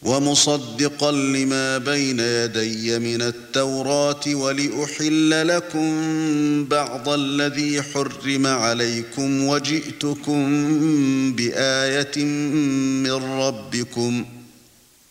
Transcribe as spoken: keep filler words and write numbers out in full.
ومصدقا لما بين يدي من التوراة ولأحل لكم بعض الذي حرم عليكم وجئتكم بآية من ربكم